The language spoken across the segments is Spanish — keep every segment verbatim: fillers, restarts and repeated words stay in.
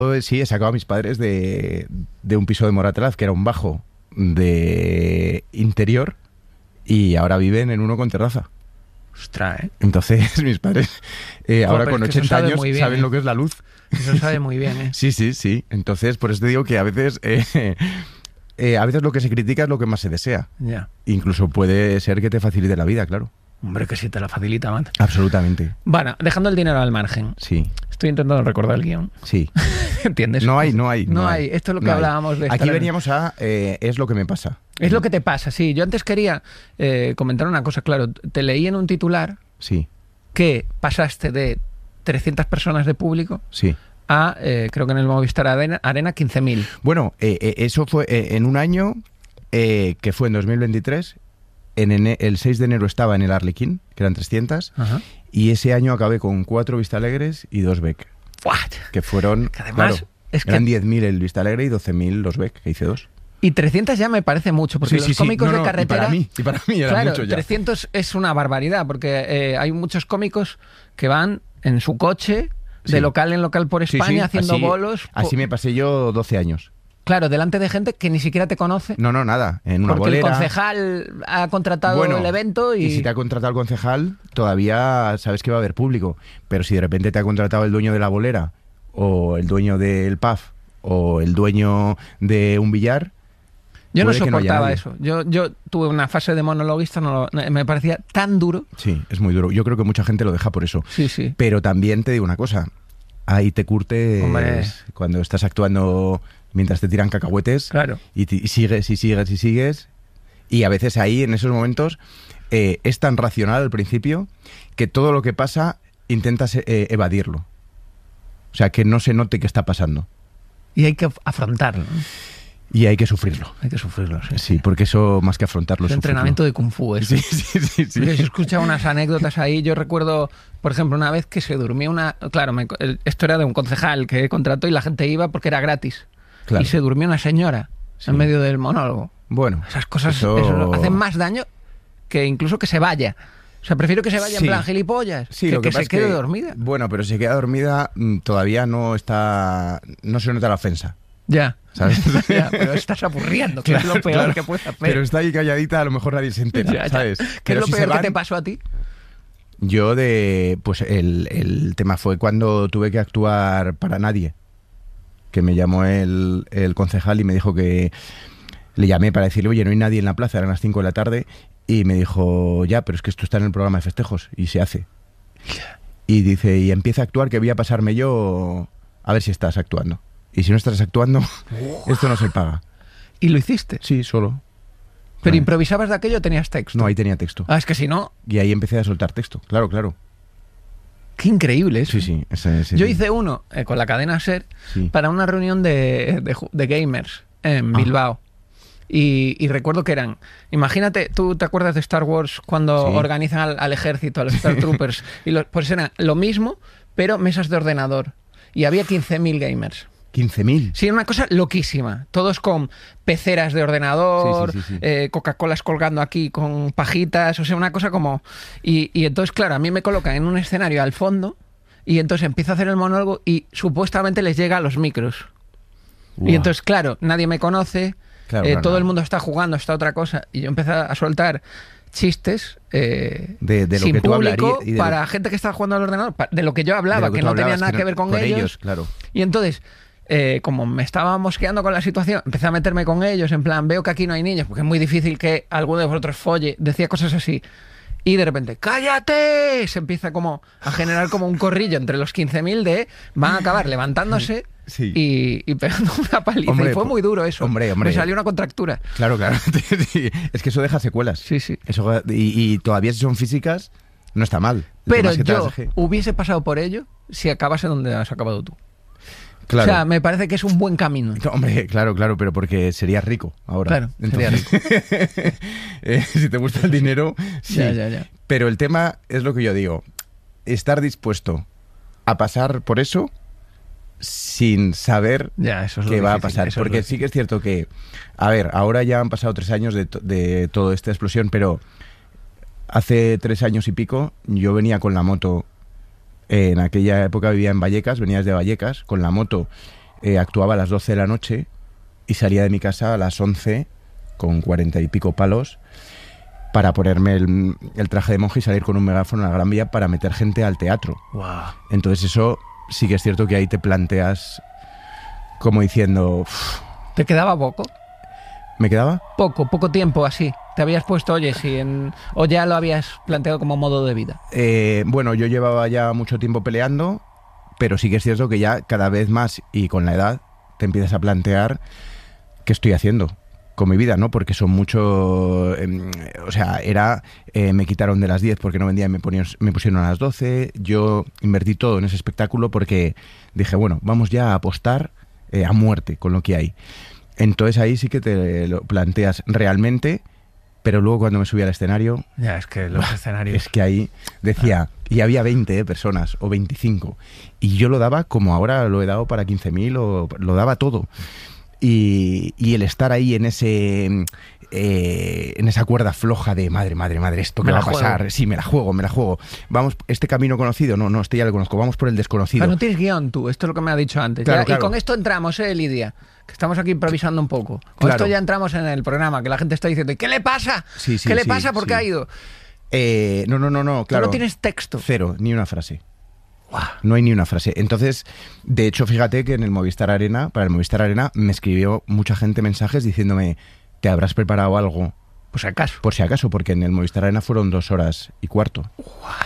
Sí, he sacado a mis padres de, de un piso de Moratalaz, que era un bajo de interior, y ahora viven en uno con terraza. Ostras, ¿eh? Entonces mis padres, eh, ahora con ochenta años, bien, saben ¿eh? lo que es la luz. Eso sabe muy bien, ¿eh? Sí, sí, sí. Entonces, por eso te digo que a veces... Eh, eh, a veces lo que se critica es lo que más se desea. Ya. Incluso puede ser que te facilite la vida, claro. Hombre, que si te la facilita, man. Absolutamente. Bueno, dejando el dinero al margen. Sí. Estoy intentando recordar el guión. Sí. ¿Entiendes? No hay, no hay. No, no hay. hay. Esto es lo que no hablábamos de... Aquí estar veníamos en... a... Eh, es lo que me pasa. Es lo que te pasa, sí. Yo antes quería eh, comentar una cosa, claro. Te leí en un titular... Sí. Que pasaste de trescientas personas de público... Sí. A, eh, creo que en el Movistar Arena, Arena quince mil. Bueno, eh, eh, eso fue eh, en un año eh, que fue en dos mil veintitrés. En ene, el seis de enero estaba en el Arlequín, que eran trescientas. Ajá. Y ese año acabé con cuatro Vistalegres y dos Beck. What? Que fueron, que además, claro, es que... eran diez mil el Vistalegre y doce mil los Beck, que hice dos. Y trescientas ya me parece mucho, porque sí, los sí, cómicos sí. No, de no, carretera... Y para mí, y para mí era claro, mucho ya. trescientos es una barbaridad, porque eh, hay muchos cómicos que van en su coche... de sí. local en local por España, sí, sí. haciendo así, bolos. Así me pasé yo doce años. Claro, delante de gente que ni siquiera te conoce. No, no, nada. En una porque bolera. el concejal ha contratado bueno, el evento y... y si te ha contratado el concejal, todavía sabes que va a haber público. Pero si de repente te ha contratado el dueño de la bolera, o el dueño del pub, o el dueño de un billar... Yo no soportaba no eso. Yo, yo tuve una fase de monologuista, no, me parecía tan duro. Sí, es muy duro. Yo creo que mucha gente lo deja por eso. Sí, sí. Pero también te digo una cosa. Ahí te curtes Hombre. cuando estás actuando mientras te tiran cacahuetes. Claro. Y, y sigues y sigues y sigues. Y a veces ahí, en esos momentos, eh, es tan racional al principio que todo lo que pasa intentas eh, evadirlo. O sea, que no se note que está pasando. Y hay que afrontarlo, ¿no? Y hay que sufrirlo. Hay que sufrirlo, sí. Sí, porque eso más que afrontarlo es entrenamiento de Kung Fu, eso. Sí, sí, sí. sí. Yo he escuchado unas anécdotas ahí. Yo recuerdo, por ejemplo, una vez que se durmió una... Claro, me, esto era de un concejal que contrató y la gente iba porque era gratis. Claro. Y se durmió una señora sí. en medio del monólogo. Bueno. Esas cosas eso... Eso hacen más daño que incluso que se vaya. O sea, prefiero que se vaya sí. en plan gilipollas sí, que, lo que, que se quede que, dormida. Bueno, pero si se queda dormida todavía no está... No se nota la ofensa. Ya, ¿sabes? ya, pero estás aburriendo, que claro, es lo peor claro, que puedes hacer. Pero está ahí calladita, a lo mejor nadie se entera, ya, ya. ¿sabes? ¿Qué pero es lo si peor van, que te pasó a ti? Yo de... Pues el, el tema fue cuando tuve que actuar para nadie. Que me llamó el, el concejal y me dijo que... Le llamé para decirle, oye, no hay nadie en la plaza, eran las cinco de la tarde. Y me dijo, ya, pero es que esto está en el programa de festejos y se hace. Y dice, y empieza a actuar que voy a pasarme yo a ver si estás actuando. Y si no estás actuando, wow. esto no se paga. ¿Y lo hiciste? Sí, solo. ¿Pero vale. improvisabas de aquello o tenías texto? No, ahí tenía texto. Ah, es que si no... Y ahí empecé a soltar texto, claro, claro. Qué increíble eso. Sí, sí. Ese, ese, Yo sí. hice uno eh, con la cadena SER sí. para una reunión de, de, de gamers en Bilbao. Ah. Y, y recuerdo que eran... Imagínate, ¿tú te acuerdas de Star Wars cuando sí. organizan al, al ejército, a los Star Troopers? Y los, pues era lo mismo, pero mesas de ordenador. Y había quince mil gamers. ¿quince mil? Sí, una cosa loquísima. Todos con peceras de ordenador, sí, sí, sí, sí. eh, Coca-Colas colgando aquí con pajitas, o sea, una cosa como... Y, y entonces, claro, a mí me colocan en un escenario al fondo y entonces empiezo a hacer el monólogo y supuestamente les llega a los micros. Wow. Y entonces, claro, nadie me conoce, claro, eh, claro, todo claro. el mundo está jugando, está otra cosa. Y yo empecé a soltar chistes eh, de, de lo sin que tú público y de para lo... gente que estaba jugando al ordenador, de lo que yo hablaba, que, que no hablabas, tenía nada que, no, que ver con, con ellos. ellos claro. Y entonces... Eh, como me estaba mosqueando con la situación, empecé a meterme con ellos, en plan, veo que aquí no hay niños, porque es muy difícil que alguno de vosotros folle, decía cosas así, y de repente, ¡cállate! Se empieza como a generar como un corrillo entre los quince mil de, van a acabar levantándose sí. y, y pegando una paliza, hombre, y fue muy duro eso, hombre, hombre. me salió una contractura. Claro, claro, sí. Es que eso deja secuelas. Sí, sí. Eso, y, y todavía si son físicas, no está mal. Pero yo hubiese pasado por ello si acabase donde has acabado tú. Claro. O sea, me parece que es un buen camino. Hombre, claro, claro, pero porque serías rico ahora. Claro, entonces, sería rico. eh, si te gusta el dinero, sí. Ya, ya, ya. Pero el tema es lo que yo digo. Estar dispuesto a pasar por eso sin saber ya, eso es qué lo va difícil, a pasar. eso Porque es sí que es cierto que, a ver, ahora ya han pasado tres años de, to de toda esta explosión, pero hace tres años y pico yo venía con la moto. En aquella época vivía en Vallecas, venía desde Vallecas con la moto eh, actuaba a las doce de la noche y salía de mi casa a las once con cuarenta y pico palos para ponerme el, el traje de monje y salir con un megáfono a la Gran Vía para meter gente al teatro. Wow. Entonces eso sí que es cierto que ahí te planteas como diciendo... ¿Te quedaba poco? ¿Me quedaba? Poco, poco tiempo así. ¿Te habías puesto, oye, si en... o ya lo habías planteado como modo de vida? Eh, bueno, yo llevaba ya mucho tiempo peleando, pero sí que es cierto que ya cada vez más y con la edad te empiezas a plantear qué estoy haciendo con mi vida, ¿no? Porque son mucho... Eh, o sea, era... Eh, me quitaron de las diez porque no vendía y me, ponían, me pusieron a las doce. Yo invertí todo en ese espectáculo porque dije, bueno, vamos ya a apostar eh, a muerte con lo que hay. Entonces ahí sí que te lo planteas realmente, pero luego cuando me subí al escenario... Ya, es que los escenarios... Es que ahí decía... Y había veinte eh, personas o veinticinco. Y yo lo daba como ahora lo he dado para quince mil o lo daba todo. Y, y el estar ahí en ese... Eh, en esa cuerda floja de madre, madre, madre, ¿esto qué va a pasar? Juego. Sí, me la juego, me la juego. Vamos, este camino conocido, no, no, este ya lo conozco, vamos por el desconocido. Pero no tienes guión tú, esto es lo que me ha dicho antes. Claro, ya, claro. Y con esto entramos, eh, Lidia, que estamos aquí improvisando un poco. Con Claro. esto ya entramos en el programa, que la gente está diciendo, ¿y qué le pasa? Sí, sí, ¿Qué le sí, pasa? ¿Por qué sí. ha ido? Eh, no, no, no, no, claro. Tú no tienes texto. Cero, ni una frase. Wow. No hay ni una frase. Entonces, de hecho, fíjate que en el Movistar Arena, para el Movistar Arena, me escribió mucha gente mensajes diciéndome, ¿te habrás preparado algo? Pues acaso. Por si acaso, porque en el Movistar Arena fueron dos horas y cuarto. Wow.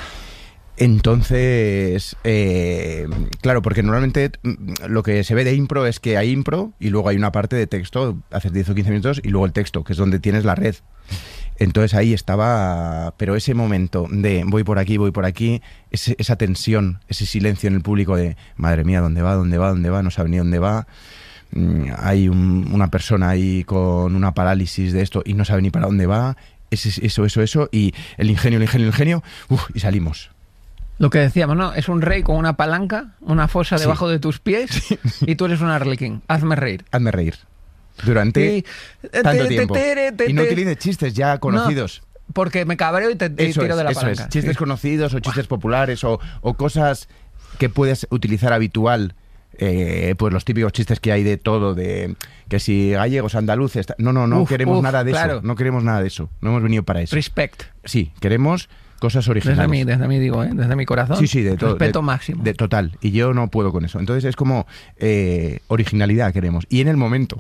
Entonces, eh, claro, porque normalmente lo que se ve de impro es que hay impro y luego hay una parte de texto, haces diez o quince minutos, y luego el texto, que es donde tienes la red. Entonces ahí estaba, pero ese momento de voy por aquí, voy por aquí, ese, esa tensión, ese silencio en el público de madre mía, ¿dónde va? ¿Dónde va? ¿Dónde va? No sabe ni dónde va. Hay un, una persona ahí con una parálisis de esto y no sabe ni para dónde va. Ese, eso, eso, eso. Y el ingenio, el ingenio, el ingenio. Uf, y salimos. Lo que decíamos, ¿no? Es un rey con una palanca, una fosa debajo sí. de tus pies sí. y tú eres un arlequín. Hazme reír. Hazme reír. Durante y, tanto te, tiempo. Te, te, te, y no utilices chistes ya conocidos. No, porque me cabreo y te y eso tiro es, de la eso palanca. Es. Chistes sí. conocidos o chistes populares o, o cosas que puedes utilizar habitual. Eh, pues los típicos chistes que hay de todo, de que si gallegos, andaluces, no, no, no uf, queremos uf, nada de claro. eso, no queremos nada de eso, no hemos venido para eso. Respect. Sí, queremos cosas originales. Desde mí, desde mí digo, ¿eh? Desde mi corazón. Sí, sí, de todo. Respeto de, máximo. De total, y yo no puedo con eso. Entonces es como eh, originalidad queremos, y en el momento.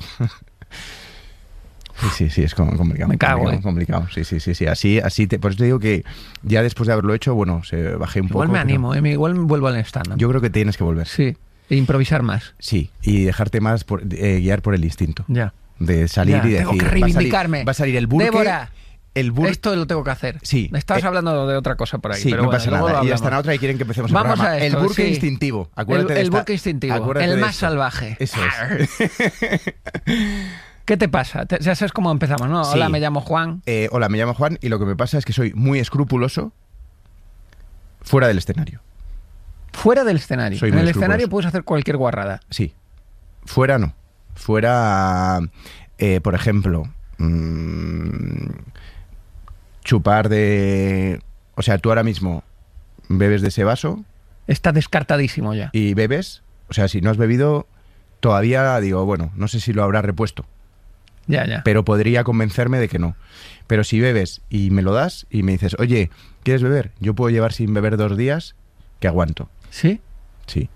Sí, sí, sí, es complicado. Me cago, complicado, ¿eh? complicado. Sí, sí, sí, sí. Así, así te, por eso te digo que ya después de haberlo hecho, bueno, se bajé un igual poco. Me animo, pero... ¿eh? Igual me vuelvo al stand-up. Yo creo que tienes que volver. Sí, e improvisar más. Sí, y dejarte más por, eh, guiar por el instinto. Ya. De salir ya, y decir. Tengo que reivindicarme. Va a salir, va a salir el burque. Débora. El bur... Esto lo tengo que hacer. Sí. Estabas eh, hablando de otra cosa por ahí. Sí, pero no bueno, pasa nada. Y ya está en otra y quieren que empecemos el Vamos programa. A esto, el burque sí. instintivo. Acuérdate el de el esta... burque instintivo. Acuérdate el de más esto. salvaje. Eso es. ¿Qué te pasa? Te, ya sabes cómo empezamos, ¿no? Sí. Hola, me llamo Juan. Eh, hola, me llamo Juan y lo que me pasa es que soy muy escrupuloso fuera del escenario. Fuera del escenario. Soy en muy el escrupuloso. escenario puedes hacer cualquier guarrada. Sí. Fuera no. Fuera, eh, por ejemplo, mmm, chupar de... O sea, tú ahora mismo bebes de ese vaso. Está descartadísimo ya. Y bebes. O sea, si no has bebido, todavía digo, bueno, no sé si lo habrá repuesto. Ya, ya. Pero podría convencerme de que no. Pero si bebes y me lo das y me dices, oye, ¿quieres beber? Yo puedo llevar sin beber dos días que aguanto. ¿Sí? Sí.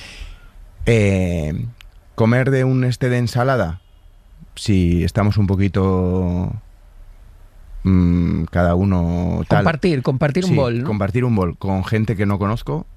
Eh, comer de un este de ensalada, si estamos un poquito mmm, cada uno tal. Compartir, compartir sí, un bol, ¿no? Compartir un bol con gente que no conozco.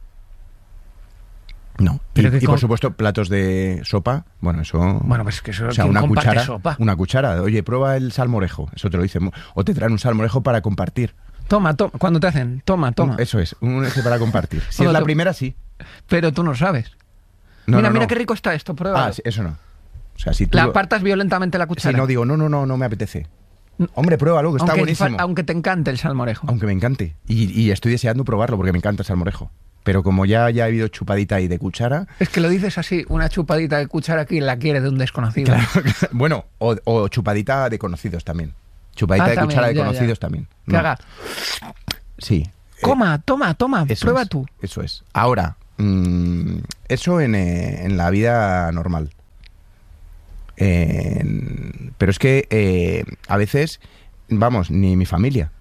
No. Pero y, que y con... por supuesto, platos de sopa. Bueno, eso... Bueno, pues que eso... O sea, una cuchara, sopa? una cuchara. Oye, prueba el salmorejo. Eso te lo dicen. O te traen un salmorejo para compartir. Toma, toma. Cuando te hacen, toma, toma. Eso es, un ese para compartir. Si bueno, es la te... primera, sí. Pero tú no sabes. No, mira, no, mira no. qué rico está esto, prueba. Ah, eso no. O sea, si tú... La apartas violentamente la cuchara. Si no digo, no, no, no, no me apetece. Hombre, pruébalo, que está aunque, buenísimo. Aunque te encante el salmorejo. Aunque me encante. Y, y estoy deseando probarlo porque me encanta el salmorejo. Pero como ya, ya he habido chupadita ahí de cuchara... Es que lo dices así, una chupadita de cuchara aquí la quiere de un desconocido. Claro, claro. Bueno, o, o chupadita de conocidos también. Chupadita ah, de también, cuchara de ya, conocidos ya. también. Que No. haga... Sí. Coma, eh, toma, toma, eso prueba es, tú. Eso es. Ahora, mmm, eso en, eh, en la vida normal. Eh, pero es que eh, a veces, vamos, ni mi familia.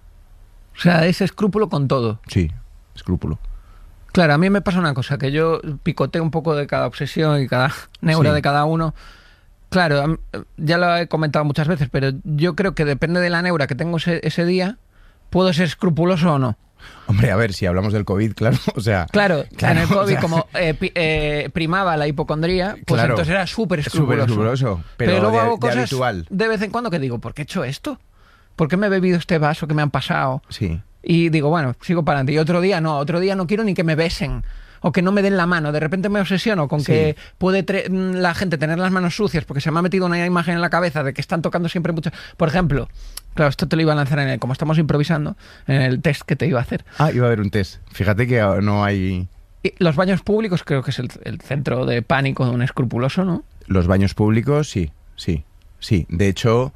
O sea, es escrúpulo con todo. Sí, escrúpulo. Claro, a mí me pasa una cosa, que yo picoteo un poco de cada obsesión y cada neura Sí. de cada uno. Claro, ya lo he comentado muchas veces, pero yo creo que depende de la neura que tengo ese, ese día, puedo ser escrupuloso o no. Hombre, a ver, si hablamos del COVID, claro, o sea... Claro, claro, en el COVID, o sea, como eh, pi- eh, primaba la hipocondría, pues claro, entonces era súper súper escrupuloso. escrupuloso, pero, Pero luego de, hago de cosas habitual. de vez en cuando que digo, ¿por qué he hecho esto? ¿Por qué me he bebido este vaso que me han pasado? Sí. Y digo, bueno, sigo para adelante. Y otro día no, otro día no quiero ni que me besen o que no me den la mano. De repente me obsesiono con Sí. que puede tre- la gente tener las manos sucias porque se me ha metido una imagen en la cabeza de que están tocando siempre mucho. Por ejemplo, claro, esto te lo iba a lanzar en el, como estamos improvisando, en el test que te iba a hacer. Ah, iba a haber un test. Fíjate que no hay... Y los baños públicos creo que es el, el centro de pánico de un escrupuloso, ¿no? Los baños públicos, sí, sí, sí. De hecho,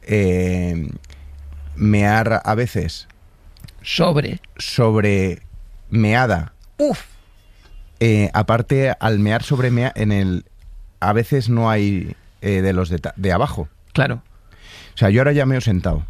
eh, mear a veces Sobre. sobre meada. Uf. Eh, aparte, al mear sobre mea, en el... A veces no hay eh, de los de, ta- de abajo. Claro. O sea, yo ahora ya meo sentado.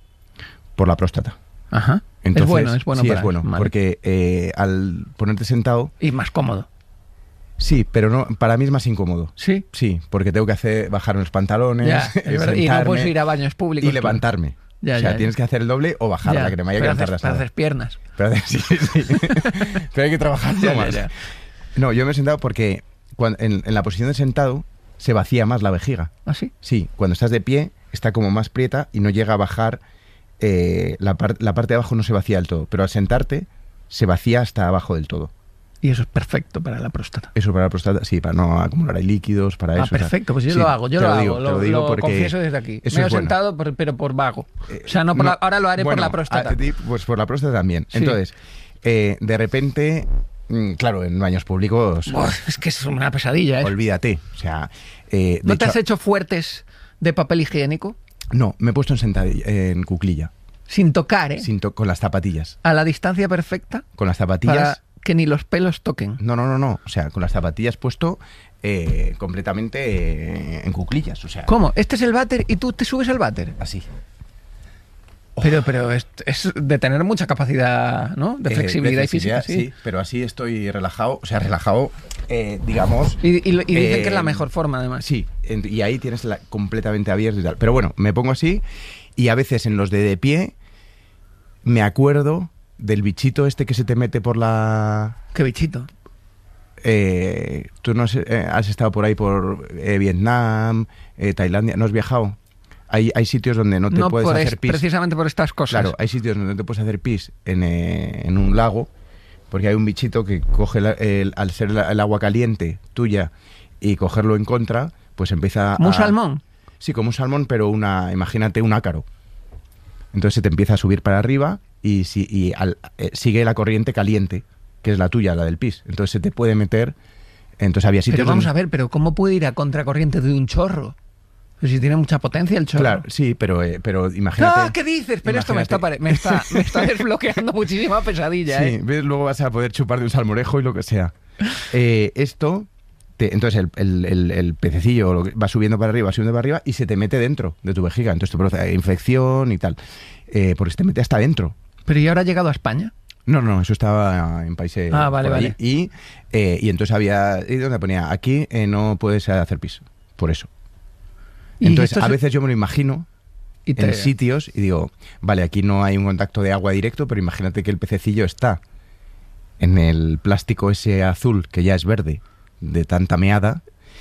Por la próstata. Ajá. Entonces, es bueno, es bueno. sí, para es bueno. vale. Porque eh, al ponerte sentado... Y más cómodo. Sí, pero no, para mí es más incómodo. Sí. Sí, porque tengo que hacer bajar los pantalones, Ya, es verdad. Y no sentarme puedes ir a baños públicos. y levantarme. Ya, o sea, ya, tienes ya. que hacer el doble o bajar Ya, la cremalla que pero no haces, tardas pero nada. haces piernas. Pero, haces- sí, sí. Pero hay que trabajar Ya, ya, más. ya. No, yo me he sentado porque cuando, en, en la posición de sentado se vacía más la vejiga. ¿Ah, sí? Sí, cuando estás de pie está como más prieta y no llega a bajar, eh, la, par- la parte de abajo no se vacía del todo, pero al sentarte se vacía hasta abajo del todo. Y eso es perfecto para la próstata. Eso para la próstata, sí, para no acumular ahí líquidos, para Ah, eso. o sea, perfecto, pues yo sí, lo hago, yo te lo, hago, digo, lo, te lo digo lo porque confieso desde aquí. eso Me he es bueno. sentado, por- pero por vago. Eh, O sea, no por no, la- ahora lo haré por bueno, la próstata. a ti, pues por la próstata también. Sí. Entonces, eh, de repente, mm, claro, en baños públicos, Buah, es que es una pesadilla, ¿eh? olvídate. O sea, eh, de ¿No te hecho, has hecho fuertes de papel higiénico? no, me he puesto en sentadilla, en cuclilla, Sin tocar, ¿eh? sin to- con las zapatillas. A la distancia perfecta Con las zapatillas. para que ni los pelos toquen. No, no, no, no. O sea, con las zapatillas puesto eh, completamente eh, en cuclillas. O sea, ¿Cómo? Este es el váter y tú te subes al váter. así. Pero, pero es, es de tener mucha capacidad, ¿no? De Eh, flexibilidad, y flexibilidad, física, sí. sí, pero así estoy relajado. O sea, relajado, eh, digamos. Y, y- y dicen eh, que es la mejor forma, además. Sí, en- y ahí tienes la, completamente abierto y tal. Pero bueno, me pongo así y a veces en los de de pie me acuerdo del bichito este que se te mete por la... Qué bichito. eh, Tú no sé, eh, has estado por ahí por eh, Vietnam, eh, Tailandia, ¿no has viajado? Hay, hay sitios donde no te No puedes por hacer es- pis. precisamente por estas cosas. Claro, hay sitios donde no te puedes hacer pis en, eh, en un lago, porque hay un bichito que coge la- el- al ser la- el agua caliente tuya y cogerlo en contra, pues empieza ¿Como un a... salmón? Sí, como un salmón, pero una, imagínate un ácaro. Entonces se te empieza a subir para arriba y, si, y al- eh, sigue la corriente caliente, que es la tuya, la del pis. Entonces se te puede meter... Entonces había sitios Pero vamos donde- a ver, pero ¿cómo puede ir a contracorriente de un chorro? Pues si tiene mucha potencia el chorro. Claro, sí, pero, eh, pero imagínate... Ah, ¿qué dices? Pero esto me está, imagínate. pare- me está, me está desbloqueando muchísima pesadilla, Sí, ¿eh? ves, luego vas a poder chupar de un salmorejo y lo que sea. Eh, esto, te- entonces el, el- el- el pececillo lo que- va subiendo para arriba, va subiendo para arriba y se te mete dentro de tu vejiga. Entonces te produce infección y tal. Eh, porque se te mete hasta dentro. Pero ¿y ahora ha llegado a España? No, no, eso estaba en países. Ah, vale, por ahí. vale. Y, eh, y entonces había. Y donde ponía, aquí eh, no puedes hacer pis. Por eso. Y Entonces, esto a se- veces yo me lo imagino y te- en sitios y digo, vale, aquí no hay un contacto de agua directo, pero imagínate que el pececillo está en el plástico ese azul, que ya es verde, de tanta meada,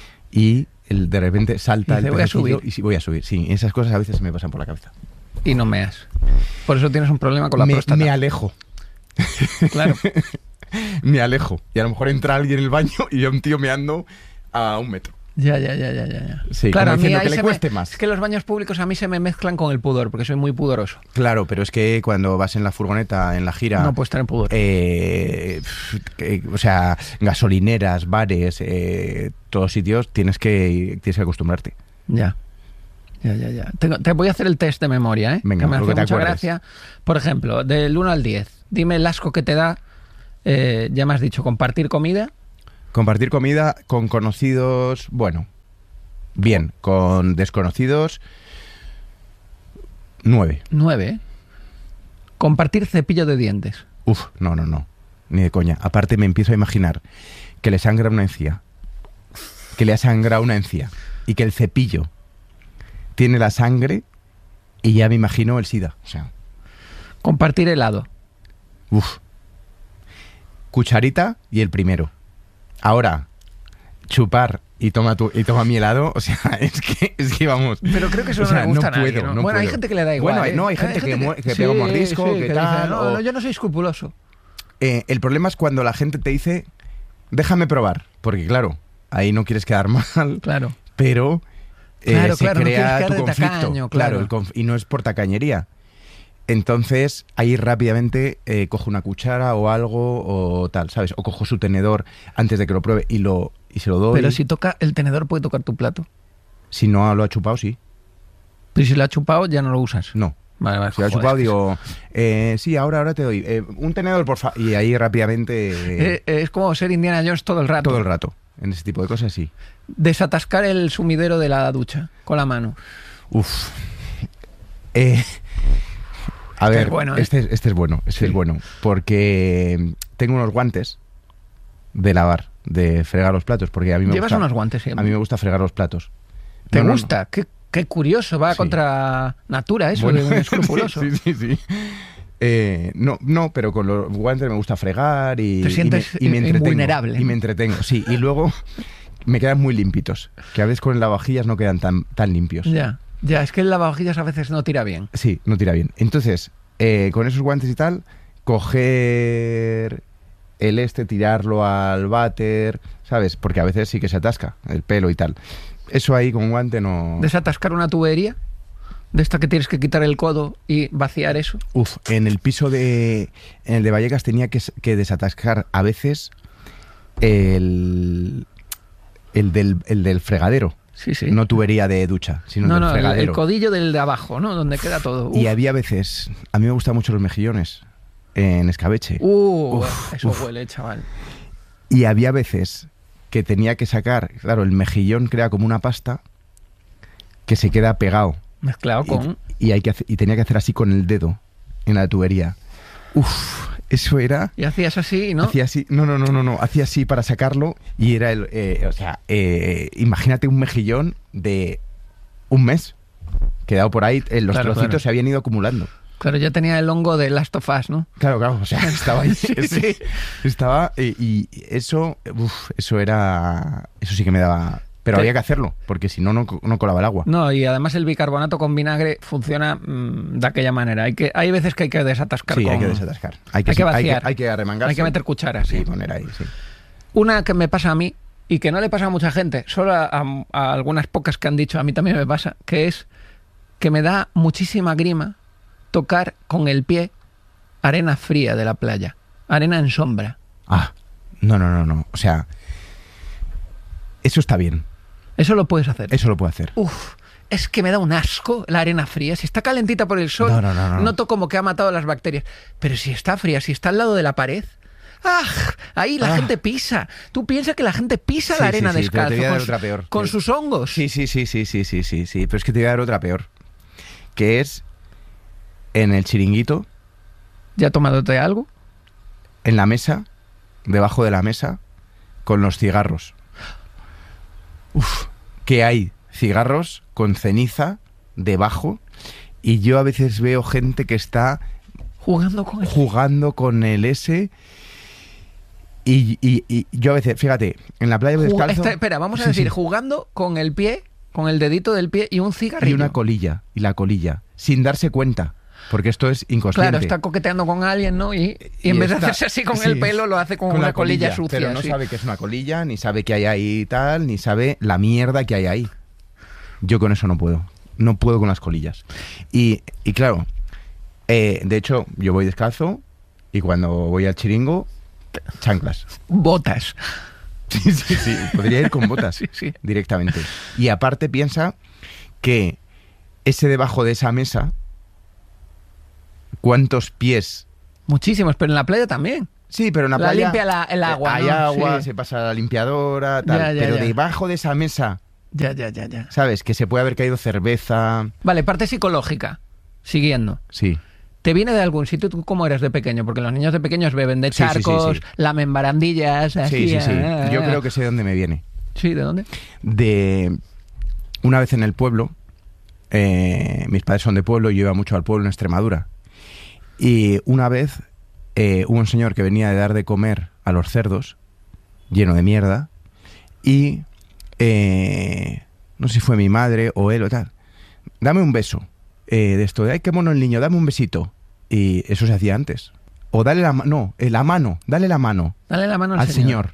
y el, de repente salta Y dice, el "Voy a pececillo subir". y sí, voy a subir. Sí, esas cosas a veces me pasan por la cabeza. y no meas. Por eso tienes un problema con la me, próstata. me alejo, Claro. me alejo. Y a lo mejor entra alguien en el baño y yo un tío meando a un metro. Ya, ya, ya, ya, ya. ya. Sí, claro, como a mí diciendo ahí que le se cueste me- más. Es que los baños públicos a mí se me mezclan con el pudor, porque soy muy pudoroso. Claro, pero es que cuando vas en la furgoneta, en la gira... No puedes tener pudor. eh, eh, o sea, gasolineras, bares, eh, todos sitios, tienes que, tienes que acostumbrarte. Ya. Ya, ya, ya. Tengo- te voy a hacer el test de memoria, ¿eh? Venga, que me lo hace que te mucha acuerdes. gracia. Por ejemplo, del uno al diez, dime el asco que te da, eh, ya me has dicho, compartir comida. Compartir comida con conocidos, bueno, Bien, con desconocidos, nueve. Nueve, ¿eh? Compartir cepillo de dientes. Uf, no, no, no. Ni de coña. Aparte me empiezo a imaginar que le sangra una encía. Que le ha sangrado una encía. Y que el cepillo tiene la sangre y ya me imagino el SIDA. O sea, Compartir helado. uf. Cucharita y el primero. Ahora, chupar y toma tu, y toma mi helado, o sea, es que, es que vamos. Pero creo que eso o sea, no le gusta no a nadie, puedo, ¿no? no Bueno, hay puedo. gente que le da igual. Bueno, ¿eh? no, hay gente que mu- que pega un mordisco, que dice, tal, no, o- no, yo no soy escrupuloso. Eh, el problema es cuando la gente te dice, déjame probar, porque claro, ahí no quieres quedar mal, Claro. pero eh, Claro, se claro, no quieres crea quedar tu de conflicto. tacaño, claro, claro. el conf- y no es por tacañería. Entonces, ahí rápidamente eh, cojo una cuchara o algo o tal, ¿sabes? O cojo su tenedor antes de que lo pruebe y lo y se lo doy. Pero si toca el tenedor puede tocar tu plato. Si no lo ha chupado, sí. Pero si lo ha chupado ya no lo usas. No. Vale, vale. Si lo ha joder, chupado, es que digo, eh, sí, ahora, ahora te doy. eh, un tenedor, por favor. Y ahí rápidamente, Eh, eh, es como ser Indiana Jones todo el rato. todo el rato. En ese tipo de cosas, sí. Desatascar el sumidero de la ducha con la mano. Uf. Eh, a Este ver, es bueno, ¿eh? este, este es bueno, este Sí. es bueno. Porque tengo unos guantes de lavar, de fregar los platos. Porque a mí me Llevas gusta. unos guantes siempre. A mí me gusta fregar los platos. ¿Te No, no, no. gusta? Qué, qué curioso, va Sí. contra natura eso Bueno, de un escrupuloso. sí, sí, sí. Eh, no, no, pero con los guantes me gusta fregar y, Te sientes y me, y me in- entretengo. invulnerable, Y ¿no? me entretengo, sí. Y luego me quedan muy limpitos. Que a veces con el lavavajillas no quedan tan, tan limpios. Ya, ya, es que el lavavajillas a veces no tira bien. Sí, no tira bien. Entonces, eh, con esos guantes y tal, coger el este, tirarlo al váter, ¿sabes? Porque a veces sí que se atasca el pelo y tal. Eso ahí con un guante no... Desatascar una tubería, de esta que tienes que quitar el codo y vaciar eso. Uf, en el piso de... En el de Vallecas tenía que, s- que desatascar a veces el... El del, el del fregadero. Sí, sí. No tubería de ducha, sino no, del no, el, fregadero. el codillo del de abajo, ¿no? Donde queda todo. Uf. Y había veces... A mí me gustan mucho los mejillones en escabeche. Uh, Uf, eso uf. huele, chaval. Y había veces que tenía que sacar, claro, el mejillón crea como una pasta que se queda pegado. Mezclado con... Y, y hay que hacer- y tenía que hacer así con el dedo en la tubería. Uf, eso era... Y hacías así, ¿no? Hacía así, no, no, no, no, no, hacía así para sacarlo y era el, eh, o sea, eh, imagínate un mejillón de un mes quedado por ahí, eh, los Claro, trocitos claro. se habían ido acumulando. Claro, ya tenía el hongo de Last of Us, ¿no? Claro, claro, o sea, estaba ahí, Sí, sí, sí. estaba eh, y eso, uf, eso era, eso sí que me daba, pero Te- había que hacerlo porque si no, no, co- no colaba el agua. No, y además el bicarbonato con vinagre funciona mm, de aquella manera. Hay, que, hay veces que hay que desatascar. Sí, con- hay que desatascar, hay que, hay que hay que, vaciar. hay que arremangarse, Hay que meter cucharas, sí, sí. poner ahí, sí. Una que me pasa a mí y que no le pasa a mucha gente, solo a, a- a algunas pocas que han dicho, a mí también me pasa, que es que me da muchísima grima tocar con el pie arena fría de la playa, arena en sombra. Ah, no, no, no, no, o sea, eso está bien, Eso lo puedes hacer. eso lo puedo hacer. Uf, es que me da un asco la arena fría. Si está calentita por el sol, No, no, no, no. noto como que ha matado las bacterias. Pero si está fría, si está al lado de la pared, ¡ah! Ahí la Ah. gente pisa. Tú piensas que la gente pisa Sí, la arena sí, sí, pero descalzo te voy a dar con, otra su- peor. con Sí. sus hongos. Sí, sí, sí, sí, sí, sí, sí, sí, pero es que te voy a dar otra peor, que es en el chiringuito, ¿Ya tomándote algo? en la mesa, debajo de la mesa, con los cigarros. Uf, que hay cigarros con ceniza debajo y yo a veces veo gente que está Jugando con el... jugando con el S y, y- y yo a veces, fíjate, en la playa Ju- descalzo... Esta- espera, vamos a Sí, decir, sí. jugando con el pie, con el dedito del pie y un cigarrillo. Y una colilla, y la colilla, sin darse cuenta, porque esto es inconsciente. Claro, está coqueteando con alguien, ¿no? Y, y en Y vez de está- hacerse así con sí, el pelo, lo hace con, una la colilla, sucia. Pero no sí. sabe que es una colilla, ni sabe que hay ahí tal, ni sabe la mierda que hay ahí. Yo con eso no puedo. No puedo con las colillas. Y, y claro, eh, de hecho, yo voy descalzo y cuando voy al chiringo, chanclas. Botas. Sí, sí, sí. Podría ir con botas Sí, sí. directamente. Y aparte piensa que ese debajo de esa mesa, ¿cuántos pies? Muchísimos, pero en la playa también. Sí, pero en la, La playa limpia la- el agua, hay ¿no? agua, Sí. se pasa la limpiadora, tal. Ya, ya, pero ya. debajo de esa mesa Ya, ya, ya, ya. ¿Sabes? Que se puede haber caído cerveza. Vale, parte psicológica. Siguiendo. Sí. ¿Te viene de algún sitio? ¿Tú cómo eres de pequeño? Porque los niños de pequeños beben de Sí, sí, sí, charcos, sí. lamen barandillas, así. Sí, sí, sí. ah, Yo ah. creo que sé de dónde me viene. Sí, ¿de dónde? De una vez en el pueblo, eh, mis padres son de pueblo y yo iba mucho al pueblo en Extremadura. Y una vez eh, hubo un señor que venía de dar de comer a los cerdos, lleno de mierda, y eh, no sé si fue mi madre o él o tal, dame un beso. Eh, de esto de, ay, qué mono el niño, dame un besito. Y eso se hacía antes. O dale la mano, no, eh, la mano, dale la mano Dale la mano al, al señor.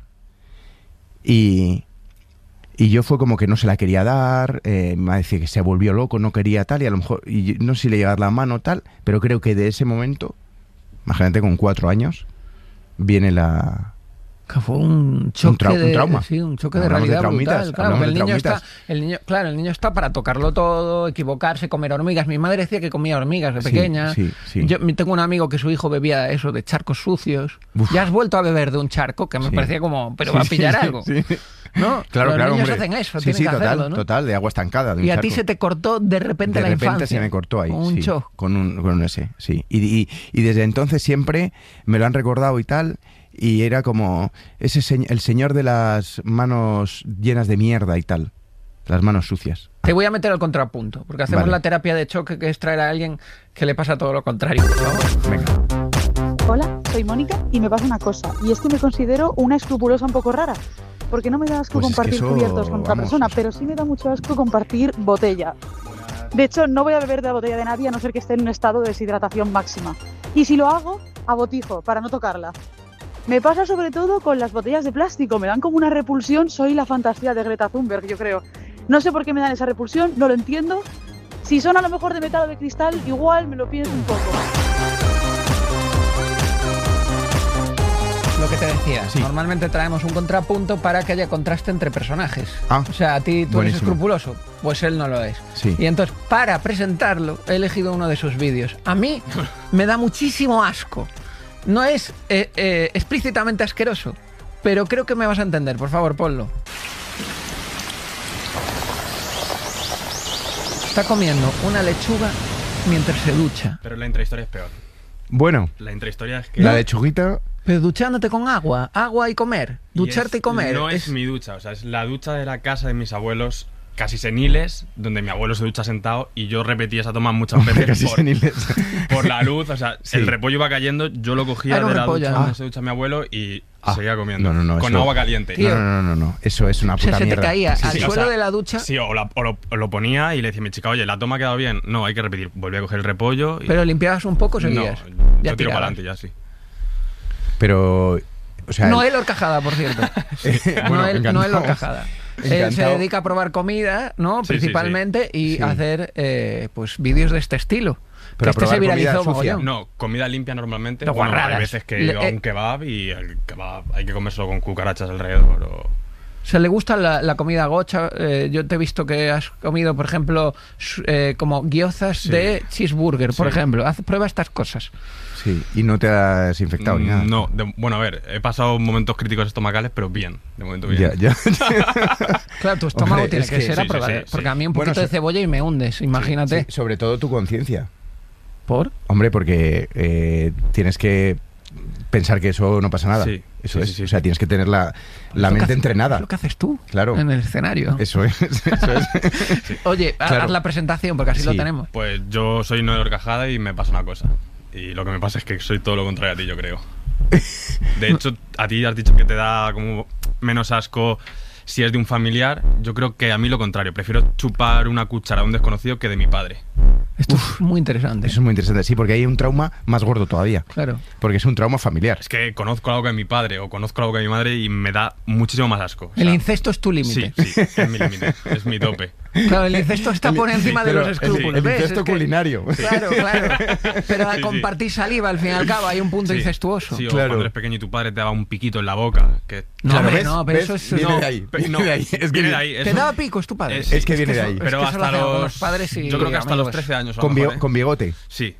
Y, y yo fue como que no se la quería dar, eh, me decía que se volvió loco, no quería tal, y a lo mejor, y yo no sé si le iba a dar la mano tal, pero creo que de ese momento, imagínate con cuatro años, viene la... Que fue un choque Un trau- un de trauma. sí, un choque de Hablamos de realidad traumitas, brutal. Claro, hablamos que el de niño está, traumitas. el niño, claro, el niño está para tocarlo todo, equivocarse, comer hormigas. Mi madre decía que comía hormigas de Sí, pequeña. sí, sí. Yo tengo un amigo que su hijo bebía eso de charcos sucios. Uf. Ya has vuelto a beber de un charco, que me Sí. parecía como, pero Sí, va a pillar sí, algo. sí. ¿No? Claro, Los claro, niños hombre. hacen eso, sí, tienen sí, que total, hacerlo, ¿no? total, de agua estancada. De un Y a ti charco. se te cortó de repente de la repente infancia. se me cortó ahí, Un sí, shock. con un, con un ese, sí. Y, y, y desde entonces siempre me lo han recordado y tal, y era como ese se- el señor de las manos llenas de mierda y tal, las manos sucias. Te voy a meter al contrapunto, porque hacemos Vale. la terapia de choque, que es traer a alguien que le pasa todo lo contrario, por favor. Venga. Hola, soy Mónica y me pasa una cosa, y es que me considero una escrupulosa un poco rara, porque no me da asco Pues es que compartir eso, cubiertos con otra vamos, persona, eso. pero sí me da mucho asco compartir botella. De hecho, no voy a beber de la botella de nadie a no ser que esté en un estado de deshidratación máxima. Y si lo hago, a botijo, para no tocarla. Me pasa sobre todo con las botellas de plástico, me dan como una repulsión, soy la fantasía de Greta Thunberg, yo creo. No sé por qué me dan esa repulsión, no lo entiendo. Si son a lo mejor de metal o de cristal, igual me lo pienso un poco. Lo que te decía, Sí. normalmente traemos un contrapunto para que haya contraste entre personajes. Ah, O sea, a ti tú eres buenísimo. escrupuloso, pues él no lo es. Sí. Y entonces, para presentarlo, he elegido uno de sus vídeos. A mí me da muchísimo asco. No es eh, eh, explícitamente asqueroso, pero creo que me vas a entender. Por favor, ponlo. Está comiendo una lechuga mientras se ducha. Pero la intrahistoria es peor. Bueno, La intrahistoria es que... la lechuguita, Pero duchándote con agua, agua y comer. y Ducharte y, es- comer. No es, mi ducha, o sea, es la ducha de la casa de mis abuelos, casi seniles, donde mi abuelo se ducha sentado y yo repetí esa toma muchas veces casi por, seniles. por la luz. O sea, Sí. el repollo iba cayendo, yo lo cogía Ah, era un de la repollo, ducha ah. donde se ducha mi abuelo y Ah. seguía comiendo. No, no, no, con eso- agua caliente. Tío. No, no, no, no, no, eso es una O sea, puta se te mierda. caía Sí, al sí. o suelo sea, de la ducha. Sí, o, la- o lo, o lo ponía y le decía a mi chica, oye, la toma ha quedado bien. No, hay que repetir. Volví a coger el repollo y... Pero limpiabas un poco, no, seguías. yo Ya tiro tirabas. para adelante ya, sí. Pero, o sea, Noel Horcajada, por cierto. bueno, Noel, encantado. Noel Horcajada. Él se Encantado. dedica a probar comida, ¿no? Sí, sí, Principalmente, y Sí. a hacer eh, pues vídeos de este estilo. Pero que este se probar comida viralizó sucia. mogollón. No, comida limpia normalmente. Pero Bueno, guarradas. hay veces que Le- he ido a eh, un kebab y el kebab hay que comérselo con cucarachas alrededor. O... Se le gusta la, la comida gocha. Eh, yo te he visto que has comido, por ejemplo, su- eh, como guiozas Sí. de cheeseburger, por Sí. ejemplo. Haz, prueba estas cosas. sí, y no te has infectado ni nada. No, de- bueno, a ver, he pasado momentos críticos estomacales, pero bien, de momento bien. Ya, ya. Claro, tu estómago Hombre, tiene es que, que- ser sí, a sí, prueba. sí, de- sí. Porque a mí un Bueno, poquito de so- cebolla y me hundes, imagínate. Sí, sobre todo tu conciencia. ¿Por? Hombre, porque eh, tienes que pensar que eso no pasa nada. Sí, Eso sí, es. sí, sí. O sea, tienes que tener la, la Es lo que mente hace- entrenada. Es lo que haces tú Claro. en el escenario. Eso es. Eso es. Oye, ha- Claro. haz la presentación porque así lo Sí. tenemos. Pues yo soy Noel Horcajada y me pasa una cosa. Y lo que me pasa es que soy todo lo contrario a ti, yo creo. De hecho, a ti has dicho que te da como menos asco si es de un familiar. Yo creo que a mí lo contrario. Prefiero chupar una cuchara de un desconocido que de mi padre. Esto es muy interesante. Eso es muy interesante. Sí, porque hay un trauma más gordo todavía. Claro. Porque es un trauma familiar. Es que conozco algo de mi padre o conozco algo de mi madre y me da muchísimo más asco. O El sea, incesto es tu límite. Sí, sí, es mi límite, es mi tope. Claro, el incesto está por encima de Pero los el- escrúpulos. el ¿ves? incesto Es que- culinario. Claro, claro. Pero al Sí, sí. compartir saliva, al fin y al cabo, hay un punto Sí, incestuoso. Sí, o Claro. cuando eres pequeño y tu padre te daba un piquito en la boca. Que, No, Claro, hombre, ¿ves? no, pero ¿ves? eso es... Viene no. de ahí. Pe- Viene no, de ahí. Es que viene de ahí. ¿Te es daba un- picos tu padre? Es- Es que viene de eso- ahí. es Pero que eso lo hasta hacen con los... los padres y yo creo que hasta los amigos. trece años. a lo Con, mejor, bio- ¿eh? con bigote. Sí,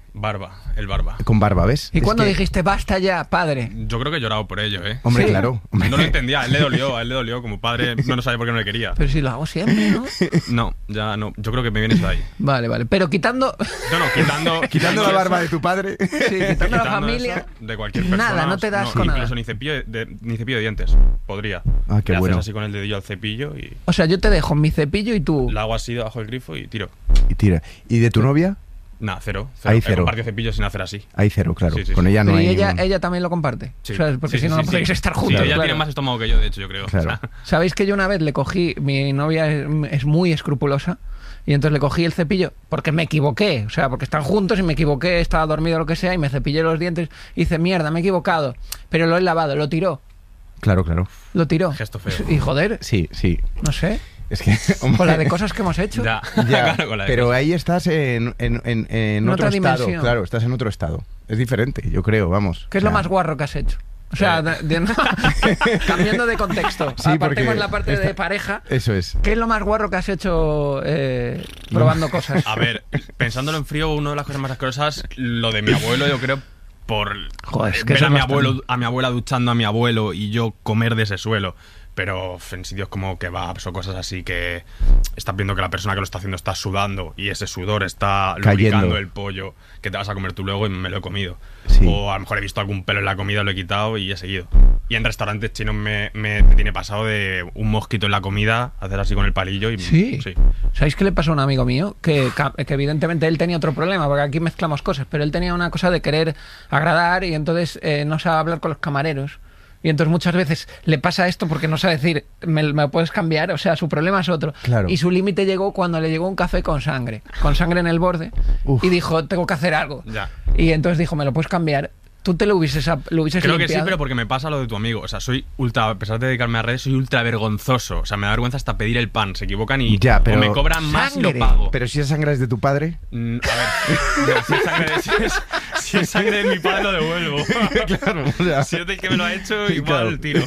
Barba, el barba. Con barba, ¿ves? ¿Y Es cuándo que- dijiste basta ya, padre? Yo creo que he llorado por ello, ¿eh? Hombre, Sí. claro. hombre. No lo entendía, a él le dolió, a él le dolió. Como padre no, no sabía por qué no le quería. Pero si lo hago siempre, ¿no? No, ya no. Yo creo que me viene eso de ahí. Vale, vale. Pero quitando... No, no, quitando... Quitando la eso, barba de tu padre. Sí, quitando la quitando familia... eso de cualquier persona. Nada, no te das con incluso nada. Ni cepillo de, de- ni cepillo de dientes. Podría. Ah, qué Le bueno. haces así con el dedillo al cepillo y O sea, yo te dejo mi cepillo y tú... la hago así debajo del grifo y tiro. Y tira. ¿Y de tu novia? Nah, cero. Ahí He cero. compartido cepillos sin hacer así. Hay cero, claro. Sí, sí, Con sí. ella no Pero hay y ella, ningún- ella también lo comparte. Sí. O sea, porque Sí, si no, sí, no sí, podéis sí. estar Sí, juntos. ella claro. tiene más estómago que yo, de hecho, yo creo. Claro. O sea, ¿Sabéis que yo una vez le cogí... Mi novia es, es muy escrupulosa. Y entonces le cogí el cepillo porque me equivoqué. O sea, porque están juntos y me equivoqué, estaba dormido o lo que sea, y me cepillé los dientes y hice, mierda, me he equivocado. Pero lo he lavado, lo tiró. Claro, claro. Lo tiró. Gesto feo. Y joder, Sí, sí. no sé. Es que, hombre, Con la de cosas que hemos hecho. ya, ya, claro, con la de pero cosas. ahí estás en, en, en, en En otro otra estado. dimensión. Claro, estás en otro estado. Es diferente, yo creo, vamos. ¿Qué es O lo sea, más guarro que has hecho? O sea, Eh. de- de- cambiando de contexto. Sí, porque Apartemos la parte de esta- pareja. Eso es. ¿Qué es lo más guarro que has hecho eh, probando cosas? A ver, pensándolo en frío, una de las cosas más asquerosas, lo de mi abuelo, yo creo, por Joder, es que ver eso a no mi está abuelo, bien. a mi abuela duchando a mi abuelo y yo comer de ese suelo. Pero en sitios como kebabs o cosas así que estás viendo que la persona que lo está haciendo está sudando y ese sudor está Cayendo. lubricando el pollo que te vas a comer tú luego y me lo he comido. Sí. O a lo mejor he visto algún pelo en la comida, lo he quitado y he seguido. Y en restaurantes chinos me, me tiene pasado de un mosquito en la comida, hacer así con el palillo y... Sí. sí. ¿Sabéis qué le pasó a un amigo mío? Que, ca- que evidentemente él tenía otro problema, porque aquí mezclamos cosas, pero él tenía una cosa de querer agradar y entonces eh, no sabe hablar con los camareros. Y entonces muchas veces le pasa esto porque no sabe decir, ¿me, me puedes cambiar? O sea, su problema es otro. Claro. Y su límite llegó cuando le llegó un café con sangre, con sangre en el borde, Uf. y dijo, tengo que hacer algo. Ya. Y entonces dijo, ¿me lo puedes cambiar? Tú te lo hubieses, lo hubieses Creo que sí, limpiado. pero porque me pasa lo de tu amigo. O sea, soy ultra, a pesar de dedicarme a redes, soy ultra vergonzoso. O sea, me da vergüenza hasta pedir el pan. Se equivocan y Ya, pero- o me cobran más y lo Sangre. pago. Pero si esa sangre es de tu padre. Mm, a ver, no, si, es sangre de, si, es, si es sangre de mi padre lo devuelvo. Claro, o sea, Si es del que me lo ha hecho, igual Claro. tiro.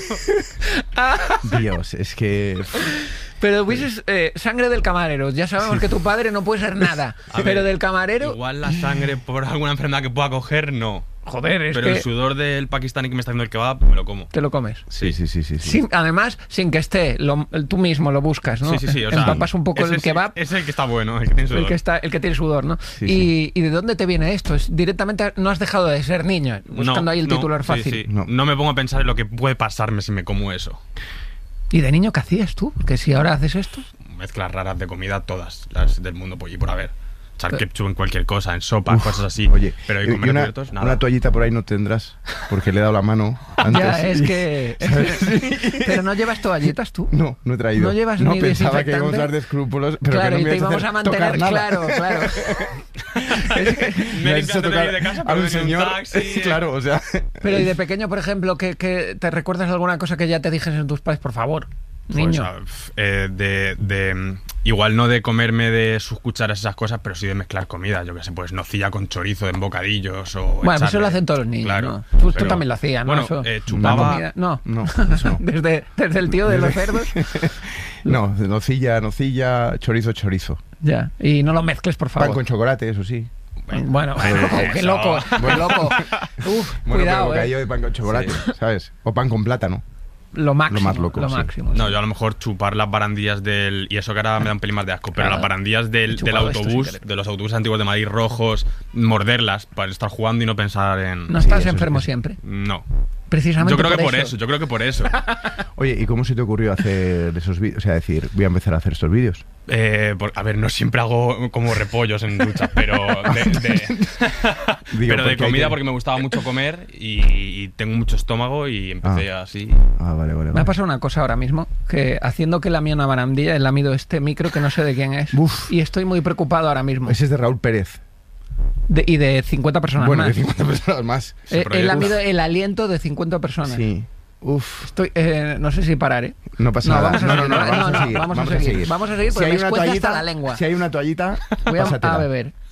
Dios, es que. Pero hubieses eh, sangre del camarero. Ya sabemos que tu padre no puede ser nada. A ver, pero del camarero, Igual la sangre por alguna enfermedad que pueda coger, no. joder, es Pero que el sudor del pakistaní que me está haciendo el kebab, me lo como. te lo comes. Sí, sí, sí, sí. sí. Sin- además, sin que esté, lo- tú mismo lo buscas, ¿no? Sí, sí, sí. O sea, Empapas un poco ese el sí- kebab, Es el que está bueno, el que tiene sudor. el que está, el que tiene sudor, ¿no? Sí, y, sí. ¿Y de dónde te viene esto? Es directamente no has dejado de ser niño, buscando No, ahí el no, titular sí, fácil. sí. No. No me pongo a pensar en lo que puede pasarme si me como eso. ¿Y de niño qué hacías tú? Porque si ahora haces esto, Mezclas raras de comida, todas las del mundo por y por haber. Echar Pero- ketchup en cualquier cosa, en sopa, Uf, cosas así. Oye, pero y hay comer una, cubiertos, nada. una toallita por ahí no tendrás, porque le he dado la mano antes. ya es y- que. Pero no llevas toallitas tú. No, no he traído. No llevas no ni pensaba que desinfectante. íbamos a dar de escrúpulos, pero claro, que no y me te ibas íbamos hacer a mantener. tocar nada. Claro, claro. Es que- Me he has hecho limpiado antes de tocar ir de casa, a pero un venía un señor. taxi. Claro, o sea. Pero y de pequeño, por ejemplo, que, que te recuerdas alguna cosa que ya te dijesen tus padres, por favor, Pues, niño. ah, pf, eh, de, de, mm, igual no de comerme de sus cucharas esas cosas, pero sí de mezclar comida. Yo qué sé, pues nocilla con chorizo en bocadillos o. Bueno, pues eso echarle- lo hacen todos los niños, Claro, ¿no? Tú, tú pero- también lo hacías, ¿no? Bueno, Eso, eh, la chupaba. comida- No, No, eso no. desde, desde el tío de los cerdos. No, nocilla, nocilla, chorizo, chorizo. Ya, y no lo mezcles, por favor. Pan con chocolate, eso sí. Bueno, bueno, qué eso. loco, qué loco. Uf, Bueno, cuidado, pero bocadillo eh. de pan con chocolate, Sí. ¿sabes? O pan con plátano. Lo máximo, Lo más loco, lo sí. máximo. No, sí. yo a lo mejor chupar las barandillas del. Y eso que ahora me da un pelín más de asco, pero Claro. las barandillas del, He del chupado esto sin autobús, querer. de los autobuses antiguos de Madrid rojos, morderlas para estar jugando y no pensar en. No Sí, estás eso enfermo sí. siempre. No. Precisamente Yo creo por que por eso. eso, yo creo que por eso. Oye, ¿y cómo se te ocurrió hacer esos vídeos? O sea, decir, voy a empezar a hacer estos vídeos. Eh, por- a ver, no siempre hago como repollos en duchas, pero de, de- Digo, pero de porque hay comida que- porque me gustaba mucho comer y, y tengo mucho estómago y empecé así. Ah, vale, vale. Me ha vale. pasado una cosa ahora mismo, que haciendo que la mía una barandilla, he lamido este micro que no sé de quién es. Uf. Y estoy muy preocupado ahora mismo. Ese es de Raúl Pérez. De- y de cincuenta personas Bueno, más. de cincuenta personas más. Se He- he proyecta. lamido el aliento de cincuenta personas. Sí. Uf, Estoy, eh, no sé si parar, ¿eh? no pasa No, nada. vamos a no, no, seguir, no, no, vamos no, a seguir. vamos a seguir. Vamos a seguir Si porque hay me una escuece hasta toallita, la lengua. Si hay una toallita, Voy a, pásatela. a beber.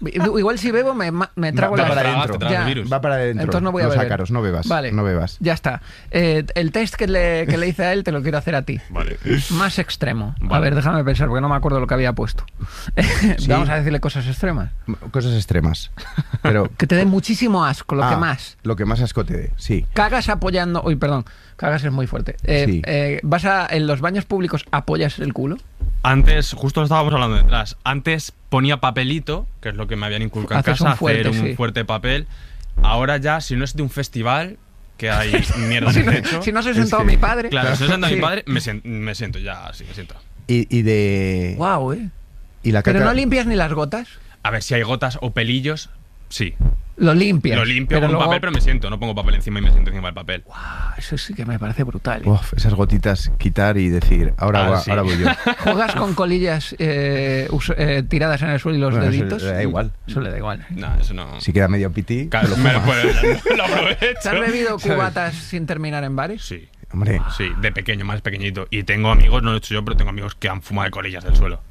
Igual si bebo me, ma- me trago Va la para tragas, adentro. te tragas Ya. el virus. Va para adentro. Entonces no voy a Los beber. ácaros, no bebas. Vale. No bebas. Ya está. Eh, el test que le, que le hice a él te lo quiero hacer a ti. Vale. Más extremo. A Vale. ver, déjame pensar porque no me acuerdo lo que había puesto. Vamos a decirle cosas extremas. Cosas extremas. Pero Que te dé muchísimo asco, lo Ah, que más. Lo que más asco te dé, sí. Cagas apoyando. Uy, perdón. Cagas es muy fuerte. Eh, Sí. eh, ¿Vas a. En los baños públicos apoyas el culo? Antes, justo lo estábamos hablando detrás, antes ponía papelito, que es lo que me habían inculcado en Haces casa, un fuerte, hacer un sí. fuerte papel. Ahora ya, si no es de un festival, que hay mierda Si en no, el techo. si no se Es sentó que- mi padre. Claro, si no es de Sí. mi padre, me siento, me siento ya, sí, me siento. Y, y de. Guau, eh. Y la caca. Pero no limpias ni las gotas. A ver, si hay gotas o pelillos, sí. Lo limpias. Lo limpio con luego- papel, pero me siento. No pongo papel encima y me siento encima del papel. Ah, eso sí que me parece brutal. eh. Uf, esas gotitas quitar y decir, ahora, Ah, va- sí. ahora voy yo. ¿Juegas con colillas eh, us- eh, tiradas en el suelo y los Bueno, eso deditos? le da igual. Eso le da igual. No, eso no. Si queda medio piti, Claro, te lo me lo, fumas. puedo- lo aprovecho. ¿Te has bebido ¿Sabes? cubatas sin terminar en bares? Sí. Hombre, Sí, de pequeño, más pequeñito. Y tengo amigos, no lo he hecho yo, pero tengo amigos que han fumado de colillas del suelo.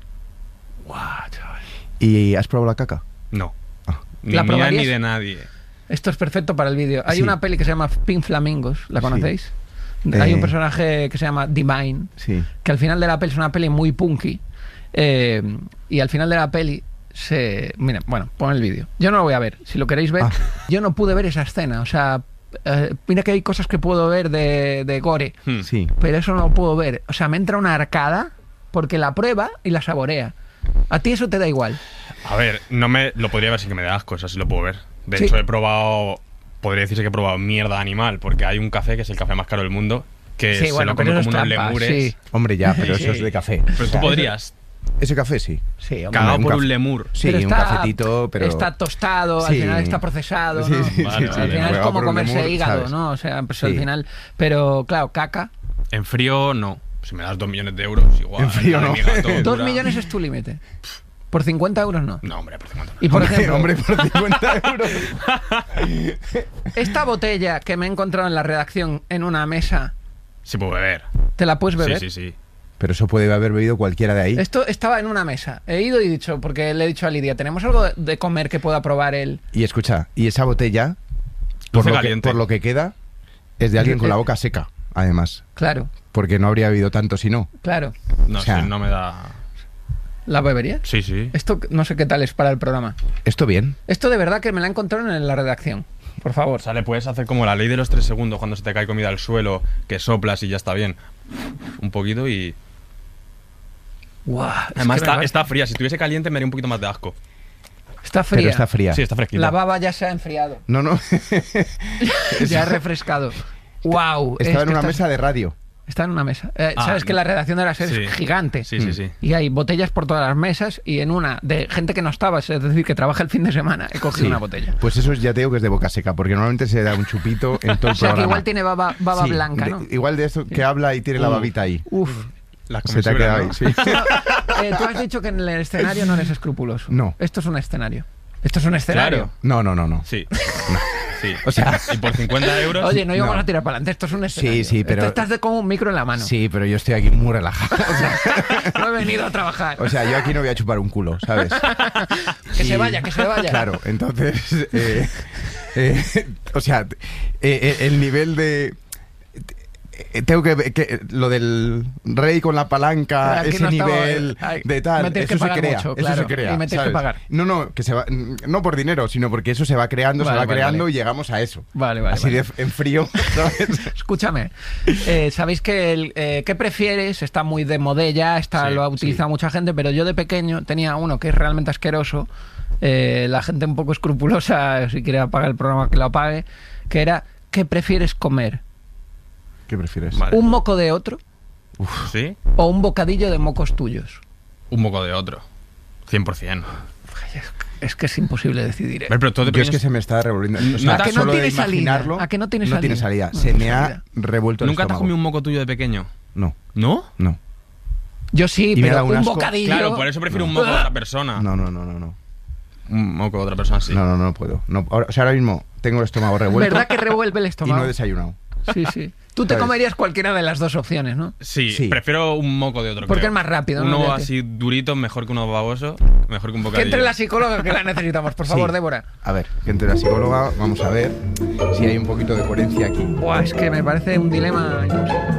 Guau, chaval. ¿y has probado la caca? No. Ah. Ni ¿La mía probarías? ni de nadie. Esto es perfecto para el vídeo. Hay Sí. una peli que se llama Pink Flamingos, ¿la Sí. conocéis? Eh. Hay un personaje que se llama Divine, Sí. que al final de la peli es una peli muy punky. eh, y al final de la peli se... Mira, bueno, pon el vídeo. Yo no lo voy a ver. Si lo queréis ver, Ah. yo no pude ver esa escena. O sea, eh, mira que hay cosas que puedo ver de, de gore, Hmm. Sí. pero eso no lo puedo ver. O sea, me entra una arcada porque la prueba y la saborea. A ti eso te da igual. A ver, no me lo podría ver sin que me dé asco, eso sí lo puedo ver. De Sí. hecho, he probado, podría decirse que he probado mierda animal, porque hay un café que es el café más caro del mundo, que Sí, se bueno, lo pero comen eso como es unos trampa, lemures. sí. Hombre, ya, pero Sí. eso es de café. Pero O tú sea, podrías, Ese café sí. Sí, hombre. cagado un por café. un lemur. Sí, Pero un está- cafetito, pero. Está tostado, al Sí. final está procesado, Sí, ¿no? sí, sí, Vale, sí, vale. Al final es Juega como por un comerse lemur, hígado, ¿sabes? ¿no? O sea, pues al Sí. final... Pero, claro, caca. En frío, no. Si me das dos millones de euros, igual. En frío la de no. mi gato Dos dura- millones es tu límite. Por cincuenta euros no. No, hombre, por cincuenta no. Y por Hombre, ejemplo, hombre, por cincuenta euros. esta botella que me he encontrado en la redacción en una mesa, Sí puedo beber. ¿te la puedes beber? Sí, sí, sí. Pero eso puede haber bebido cualquiera de ahí. Esto estaba en una mesa. He ido y dicho, porque le he dicho a Lidia, ¿tenemos algo de- de comer que pueda probar él? Y escucha, y esa botella, por Dulce lo, que, caliente. por lo que queda, es de alguien con la boca seca, además. Claro, Porque no habría bebido tanto si no. claro. No O sea- sé, no me da. ¿La beberías? Sí, sí. Esto no sé qué tal es para el programa. Esto bien. Esto de verdad que me la encontraron en la redacción. Por favor. O sea, le puedes hacer como la ley de los tres segundos cuando se te cae comida al suelo, que soplas y ya está bien. Un poquito y. Guau, es Además, que me está, parece- está fría. Si estuviese caliente, me haría un poquito más de asco. está fría. Pero está fría. Sí, está fresquita. La baba ya se ha enfriado. No, no. Ya ha refrescado. Wow. Estaba en una mesa de radio. Está en una mesa. Eh, Ah, Sabes que la redacción de la serie sí. es gigante. Sí, sí, sí. Y hay botellas por todas las mesas y en una de gente que no estaba, es decir, que trabaja el fin de semana, he cogido Sí. una botella. Pues eso ya te digo que es de boca seca, porque normalmente se da un chupito en todo el O sea que programa. igual tiene baba, baba Sí, blanca, de- ¿no? Igual de eso que habla y tiene la Uh. babita ahí. Uf. Las Se te ha quedado ahí, sí. Eh, tú has dicho que en el escenario no eres escrupuloso. No. Esto es un escenario. Esto es un escenario. Claro. No, no, no, no. Sí. Sí. O sea- y por cincuenta euros. Oye, no íbamos No. a tirar para adelante. Esto es un escenario. sí, pero- Esto estás de como un micro en la mano. Sí, pero yo estoy aquí muy relajado. O sea, No he venido a trabajar. o sea, yo aquí no voy a chupar un culo, ¿sabes? que se Y- vaya, que se vaya. Claro, entonces, eh, eh, o sea, eh, eh, el nivel de... eh, Tengo que, que lo del rey con la palanca, Aquí ese no estaba- nivel ay, de tal, me tienes que eso se pagar crea, mucho, eso claro, se crea, y me tienes que ¿sabes? pagar. No, no, que se va, no por dinero, sino porque eso se va creando, Vale, se va vale, creando vale. y llegamos a eso. Vale, vale, Así vale. de en frío, ¿sabes? Escúchame, eh, sabéis que el eh, ¿qué prefieres? Está muy de modella, está, Sí, lo ha utilizado sí. mucha gente, pero yo de pequeño tenía uno que es realmente asqueroso. eh, la gente un poco escrupulosa, si quiere apagar el programa que lo apague, que era ¿qué prefieres comer? ¿Qué prefieres? Vale. ¿Un moco de otro Sí. o un bocadillo de mocos tuyos? Un moco de otro. cien por ciento. Es que es imposible decidir. ¿eh? Pero todo de Yo es que pequeños- se me está revolviendo. O ¿A sea, que no solo tiene de salida? imaginarlo, ¿A que no tiene No tiene salida? salida. No Se tiene me ha salida. revuelto el ¿Nunca te has estómago. comido un moco tuyo de pequeño? No, ¿No? no. Yo sí, Y me ha pero dado un un asco. bocadillo. Claro, por eso prefiero un moco de otra persona. No, no, no, no, no. Un moco de otra persona, sí. No, no, no puedo. No, ahora, o sea, ahora mismo tengo el estómago revuelto ¿Verdad que revuelve el y estómago? no he desayunado. Sí, sí. Tú te ¿sabes? comerías cualquiera de las dos opciones, ¿no? Sí, Sí. prefiero un moco de otro. Porque creo. es más rápido, ¿no? Uno Ya te- así durito, mejor que uno baboso, mejor que un Que bocadillo. entre la psicóloga que la necesitamos, por favor, Sí. Débora. A ver, que entre la psicóloga, vamos a ver si hay un poquito de coherencia aquí. Buah, es que me parece un dilema imposible.